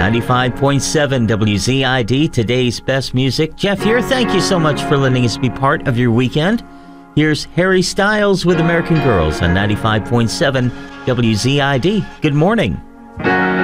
95.7 WZID, today's best music. Jeff here. Thank you so much for letting us be part of your weekend. Here's Harry Styles with American Girls on 95.7 WZID. Good morning.